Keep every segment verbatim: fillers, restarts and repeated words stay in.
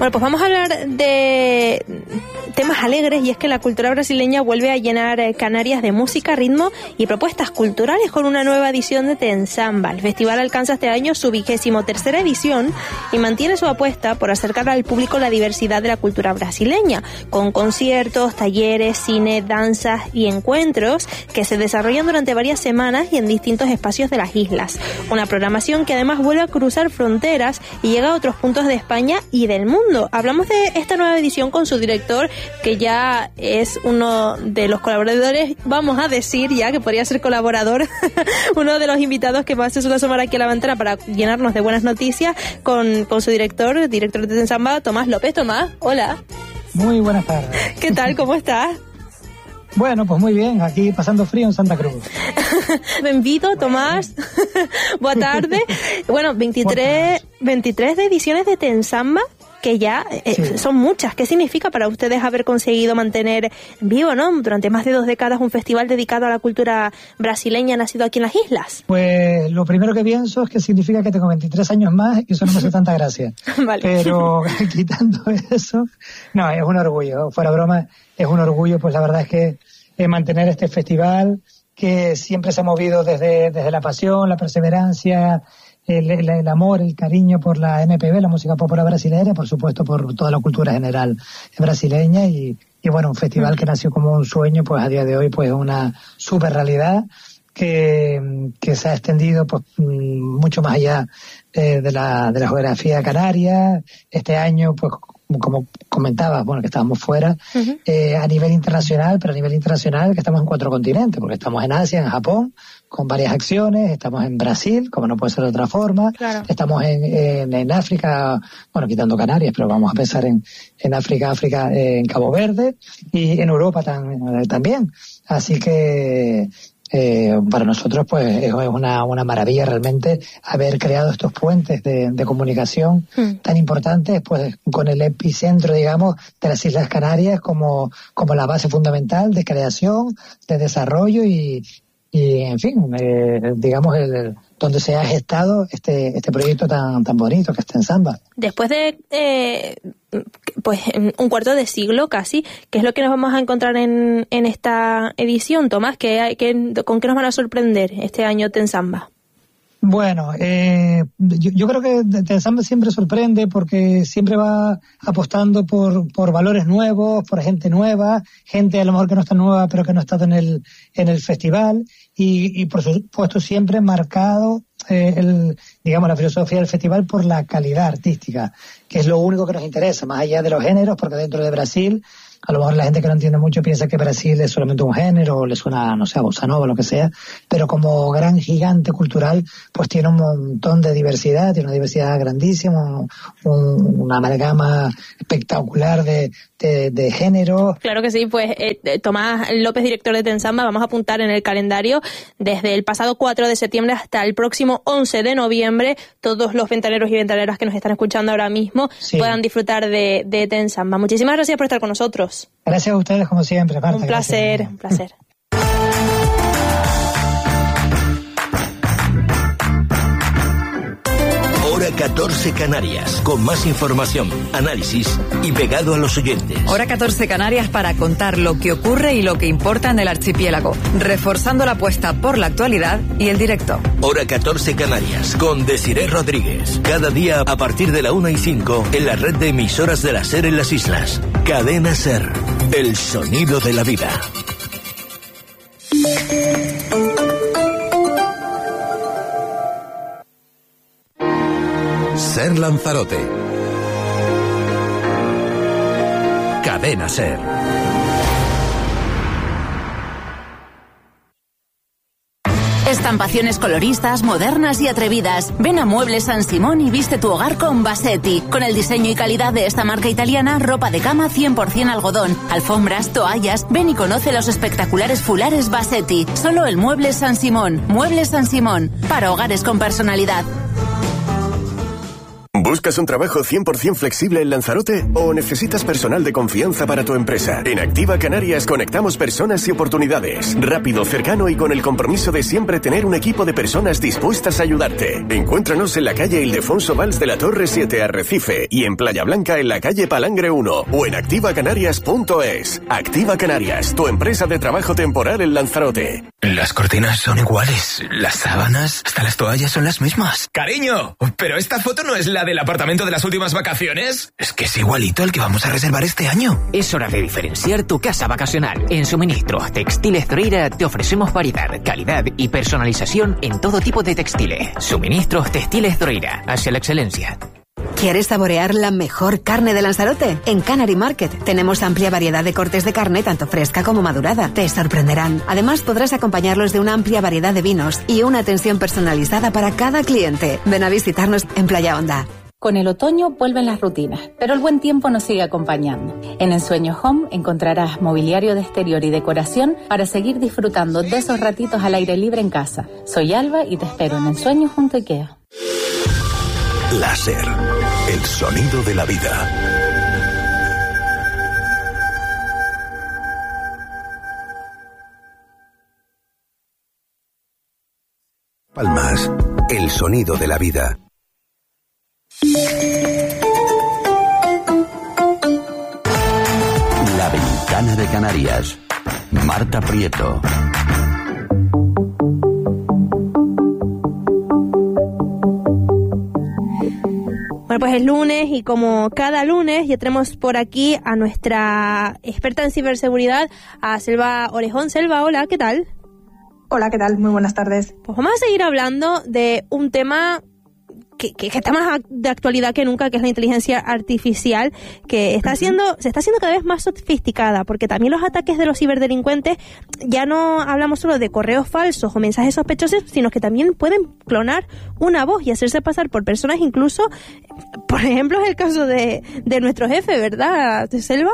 Bueno, pues vamos a hablar de temas alegres, y es que la cultura brasileña vuelve a llenar Canarias de música, ritmo y propuestas culturales con una nueva edición de Tensamba. El festival alcanza este año su vigésimo tercera edición y mantiene su apuesta por acercar al público la diversidad de la cultura brasileña, con conciertos, talleres, cine, danzas y encuentros que se desarrollan durante varias semanas y en distintos espacios de las islas. Una programación que además vuelve a cruzar fronteras y llega a otros puntos de España y del mundo. Hablamos de esta nueva edición con su director, que ya es uno de los colaboradores, vamos a decir ya que podría ser colaborador, uno de los invitados que más se suele asomar aquí a la ventana para llenarnos de buenas noticias, con, con su director, director de Tensamba, Tomás López. Tomás, hola. Muy buenas tardes. ¿Qué tal? ¿Cómo estás? Bueno, pues muy bien, aquí pasando frío en Santa Cruz. Bienvenido, Tomás. Buena tarde. Bueno, veintitrés, veintitrés de ediciones de Tensamba, que ya eh, sí. son muchas. ¿Qué significa para ustedes haber conseguido mantener vivo, ¿no?, durante más de dos décadas un festival dedicado a la cultura brasileña nacido aquí en las islas? Pues lo primero que pienso es que significa que tengo veintitrés años más y eso no me hace tanta gracia. Vale. Pero quitando eso, no, es un orgullo, fuera broma, es un orgullo, pues la verdad es que eh, mantener este festival que siempre se ha movido desde, desde la pasión, la perseverancia, El, el, el amor, el cariño por la M P B, la música popular brasileña, por supuesto por toda la cultura general brasileña, y, y bueno, un festival que nació como un sueño, pues a día de hoy pues una super realidad que, que se ha extendido pues mucho más allá eh, de la de la geografía canaria. Este año, pues como comentabas, bueno, que estábamos fuera, uh-huh. eh, a nivel internacional, pero a nivel internacional que estamos en cuatro continentes, porque estamos en Asia, en Japón, con varias acciones, estamos en Brasil, como no puede ser de otra forma, claro. estamos en, en, en África, bueno, quitando Canarias, pero vamos a pensar en, en África, África, eh, en Cabo Verde, y en Europa tam, eh, también. Así que Eh, para nosotros pues es una, una maravilla realmente haber creado estos puentes de, de comunicación mm. tan importantes, pues con el epicentro, digamos, de las Islas Canarias como, como la base fundamental de creación, de desarrollo y, y en fin, eh, digamos el, el, donde se ha gestado este, este proyecto tan, tan bonito que es Tensamba. Después de eh, pues un cuarto de siglo casi, ¿qué es lo que nos vamos a encontrar en, en esta edición, Tomás? ¿Qué, qué, ¿Con qué nos van a sorprender este año Tensamba? Bueno, eh, yo, yo creo que Tensamba siempre sorprende porque siempre va apostando por, por valores nuevos, por gente nueva, gente a lo mejor que no está nueva pero que no ha estado en el, en el festival, y, y por supuesto siempre marcado eh, el, digamos, la filosofía del festival por la calidad artística, que es lo único que nos interesa, más allá de los géneros, porque dentro de Brasil, a lo mejor la gente que no entiende mucho piensa que Brasil es solamente un género, o le suena, no sé, a bossa nova o lo que sea, pero como gran gigante cultural, pues tiene un montón de diversidad, tiene una diversidad grandísima, un, un, una amalgama espectacular de, de, de géneros. Claro que sí, pues eh, Tomás López, director de Tensamba, vamos a apuntar en el calendario desde el pasado cuatro de septiembre hasta el próximo once de noviembre, todos los ventaneros y ventaneras que nos están escuchando ahora mismo sí. puedan disfrutar de, de Tensamba. Muchísimas gracias por estar con nosotros. Gracias a ustedes, como siempre, Marta. Un placer, gracias. un placer. Hora catorce Canarias, con más información, análisis y pegado a los oyentes. Hora catorce Canarias para contar lo que ocurre y lo que importa en el archipiélago, reforzando la apuesta por la actualidad y el directo. Hora catorce Canarias, con Desiree Rodríguez. Cada día a partir de la una y cinco en la red de emisoras de la SER en las islas. Cadena SER, el sonido de la vida. SER Lanzarote. Cadena SER. Estampaciones coloristas, modernas y atrevidas. Ven a Muebles San Simón y viste tu hogar con Bassetti. Con el diseño y calidad de esta marca italiana, ropa de cama cien por ciento algodón, alfombras, toallas. Ven y conoce los espectaculares fulares Bassetti. Solo el Muebles San Simón. Muebles San Simón. Para hogares con personalidad. ¿Buscas un trabajo cien por ciento flexible en Lanzarote o necesitas personal de confianza para tu empresa? En Activa Canarias conectamos personas y oportunidades. Rápido, cercano y con el compromiso de siempre tener un equipo de personas dispuestas a ayudarte. Encuéntranos en la calle Ildefonso Valls de la Torre siete, Arrecife, y en Playa Blanca en la calle Palangre uno o en activa canarias punto es. Activa Canarias, tu empresa de trabajo temporal en Lanzarote. Las cortinas son iguales, las sábanas, hasta las toallas son las mismas. ¡Cariño! ¿Pero esta foto no es la del apartamento de las últimas vacaciones? Es que es igualito al que vamos a reservar este año. Es hora de diferenciar tu casa vacacional. En Suministros Textiles Droira te ofrecemos variedad, calidad y personalización en todo tipo de textiles. Suministros Textiles Droira, hacia la excelencia. ¿Quieres saborear la mejor carne de Lanzarote? En Canary Market tenemos amplia variedad de cortes de carne, tanto fresca como madurada. Te sorprenderán. Además, podrás acompañarlos de una amplia variedad de vinos y una atención personalizada para cada cliente. Ven a visitarnos en Playa Honda. Con el otoño vuelven las rutinas, pero el buen tiempo nos sigue acompañando. En Ensueño Home encontrarás mobiliario de exterior y decoración para seguir disfrutando de esos ratitos al aire libre en casa. Soy Alba y te espero en Ensueño junto a IKEA. Láser, el sonido de la vida. Palmas, el sonido de la vida. La Ventana de Canarias. Marta Prieto. Bueno, pues es lunes y como cada lunes ya tenemos por aquí a nuestra experta en ciberseguridad, a Selva Orejón. Selva, hola, ¿qué tal? Hola, ¿qué tal? Muy buenas tardes. Pues vamos a seguir hablando de un tema que, que, que está más de actualidad que nunca, que es la inteligencia artificial, que está haciendo, se está haciendo cada vez más sofisticada, porque también los ataques de los ciberdelincuentes ya no hablamos solo de correos falsos o mensajes sospechosos, sino que también pueden clonar una voz y hacerse pasar por personas, incluso, por ejemplo, es el caso de, de nuestro jefe, ¿verdad, Selva?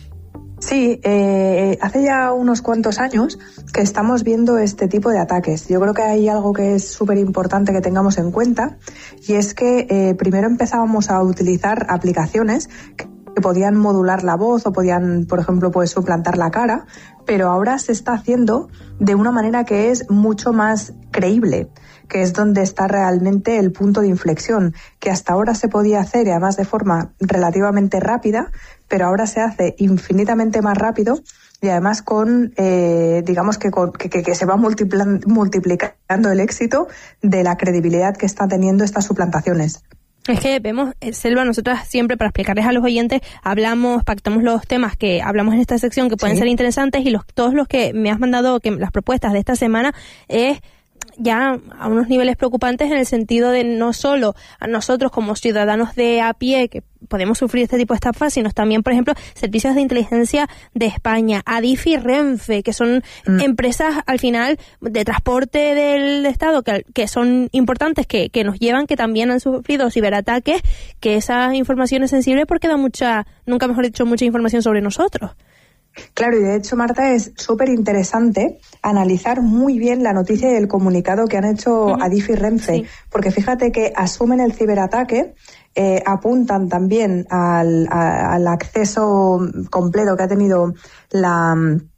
Sí, eh, hace ya unos cuantos años que estamos viendo este tipo de ataques. Yo creo que hay algo que es súper importante que tengamos en cuenta, y es que eh, primero empezábamos a utilizar aplicaciones que que podían modular la voz o podían, por ejemplo, pues suplantar la cara, pero ahora se está haciendo de una manera que es mucho más creíble, que es donde está realmente el punto de inflexión, que hasta ahora se podía hacer, y además de forma relativamente rápida, pero ahora se hace infinitamente más rápido y además con, eh, digamos que, con, que, que se va multiplicando el éxito de la credibilidad que están teniendo estas suplantaciones. Es que vemos, Selva, nosotras siempre, para explicarles a los oyentes, hablamos, pactamos los temas que hablamos en esta sección que pueden sí. ser interesantes, y los todos los que me has mandado, que las propuestas de esta semana, es ya a unos niveles preocupantes en el sentido de no solo a nosotros como ciudadanos de a pie que podemos sufrir este tipo de estafas, sino también, por ejemplo, servicios de inteligencia de España, Adif y Renfe, que son mm. empresas al final de transporte del Estado que, que son importantes, que, que nos llevan, que también han sufrido ciberataques, que esa información es sensible porque da mucha, nunca mejor dicho, mucha información sobre nosotros. Claro, y de hecho, Marta, es súper interesante analizar muy bien la noticia y el comunicado que han hecho uh-huh. Adif y Renfe, sí. porque fíjate que asumen el ciberataque, eh, apuntan también al, a, al acceso completo que ha tenido la...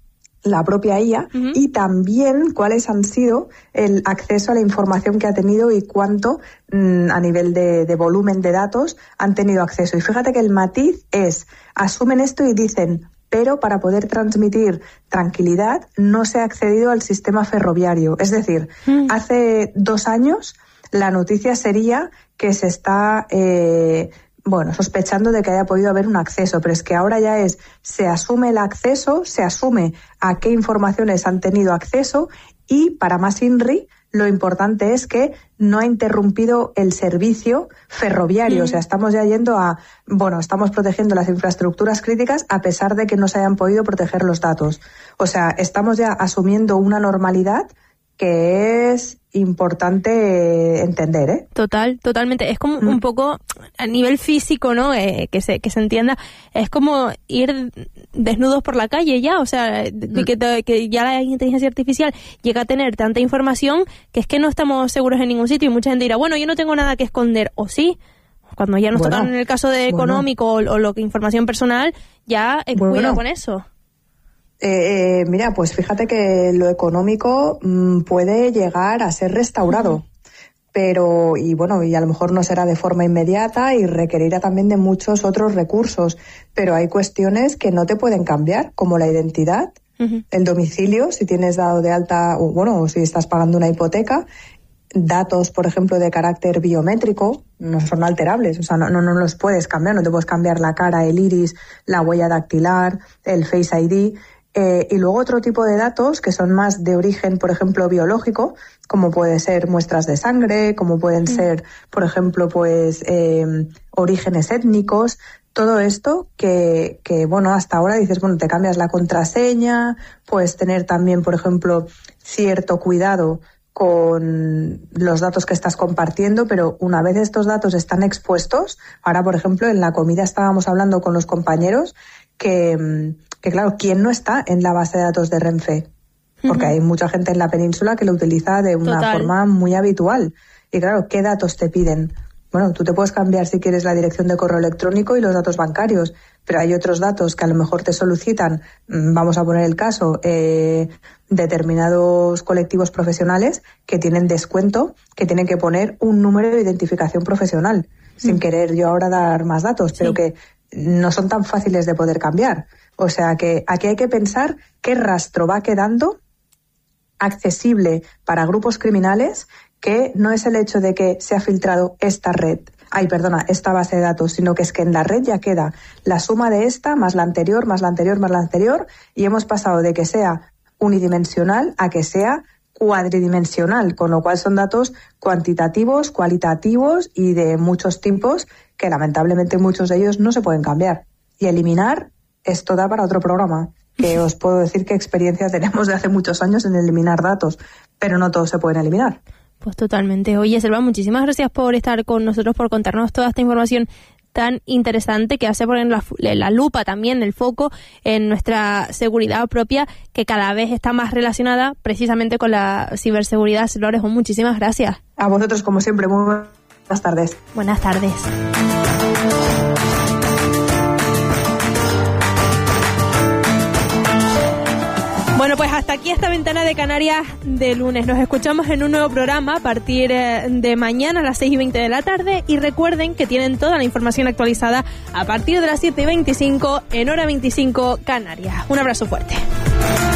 la propia I A uh-huh. y también cuáles han sido el acceso a la información que ha tenido y cuánto mmm, a nivel de, de volumen de datos han tenido acceso. Y fíjate que el matiz es, asumen esto y dicen, pero para poder transmitir tranquilidad no se ha accedido al sistema ferroviario. Es decir, uh-huh. hace dos años la noticia sería que se está... Eh, bueno, sospechando de que haya podido haber un acceso, pero es que ahora ya es, se asume el acceso, se asume a qué informaciones han tenido acceso y, para más INRI, lo importante es que no ha interrumpido el servicio ferroviario. Mm. O sea, estamos ya yendo a, bueno, estamos protegiendo las infraestructuras críticas a pesar de que no se hayan podido proteger los datos. O sea, estamos ya asumiendo una normalidad que es importante entender, ¿eh? Total, totalmente. Es como mm. un poco a nivel físico, ¿no? Eh, que se que se entienda. Es como ir desnudos por la calle ya, o sea, mm. que, que ya la inteligencia artificial llega a tener tanta información que es que no estamos seguros en ningún sitio, y mucha gente dirá, bueno, yo no tengo nada que esconder, o sí. cuando ya nos Bueno, tocan en el caso de económico bueno. o, o lo que información personal, ya eh, bueno. cuidado con eso. Eh, eh, mira, pues fíjate que lo económico mmm, puede llegar a ser restaurado. Uh-huh. Pero, y bueno, y a lo mejor no será de forma inmediata y requerirá también de muchos otros recursos, pero hay cuestiones que no te pueden cambiar, como la identidad, uh-huh. el domicilio, si tienes dado de alta, o bueno, o si estás pagando una hipoteca, datos, por ejemplo, de carácter biométrico, no son alterables, o sea, no, no, no los puedes cambiar, no te puedes cambiar la cara, el iris, la huella dactilar, el Face I D. Eh, y luego otro tipo de datos que son más de origen, por ejemplo, biológico, como puede ser muestras de sangre, como pueden mm. ser, por ejemplo, pues eh, orígenes étnicos, todo esto que, que, bueno, hasta ahora dices, bueno, te cambias la contraseña, puedes tener también, por ejemplo, cierto cuidado con los datos que estás compartiendo, pero una vez estos datos están expuestos, ahora, por ejemplo, en la comida estábamos hablando con los compañeros que... que claro, ¿quién no está en la base de datos de Renfe? Porque uh-huh. hay mucha gente en la península que lo utiliza de una Total. forma muy habitual. Y claro, ¿qué datos te piden? Bueno, tú te puedes cambiar si quieres la dirección de correo electrónico y los datos bancarios, pero hay otros datos que a lo mejor te solicitan, vamos a poner el caso, eh, determinados colectivos profesionales que tienen descuento, que tienen que poner un número de identificación profesional, uh-huh. sin querer yo ahora dar más datos, sí. pero que no son tan fáciles de poder cambiar. O sea que aquí hay que pensar qué rastro va quedando accesible para grupos criminales, que no es el hecho de que se ha filtrado esta red, ay, perdona, esta base de datos, sino que es que en la red ya queda la suma de esta, más la anterior, más la anterior, más la anterior, y hemos pasado de que sea unidimensional a que sea cuadridimensional, con lo cual son datos cuantitativos, cualitativos y de muchos tipos que lamentablemente muchos de ellos no se pueden cambiar. Y eliminar, esto da para otro programa, que os puedo decir que experiencia tenemos de hace muchos años en eliminar datos, pero no todos se pueden eliminar. Pues totalmente. Oye, Selva, muchísimas gracias por estar con nosotros, por contarnos toda esta información tan interesante que hace poner la, la lupa también, el foco en nuestra seguridad propia, que cada vez está más relacionada precisamente con la ciberseguridad. Selva Orejón, muchísimas gracias. A vosotros, como siempre, muy buenas tardes. Buenas tardes. Bueno, pues hasta aquí esta ventana de Canarias de lunes. Nos escuchamos en un nuevo programa a partir de mañana a las seis y veinte de la tarde. Y recuerden que tienen toda la información actualizada a partir de las siete y veinticinco en hora veinticinco Canarias. Un abrazo fuerte.